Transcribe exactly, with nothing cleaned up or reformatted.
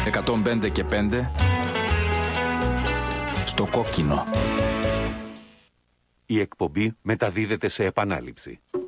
εκατόν πέντε και πέντε στο κόκκινο. Η εκπομπή μεταδίδεται σε επανάληψη.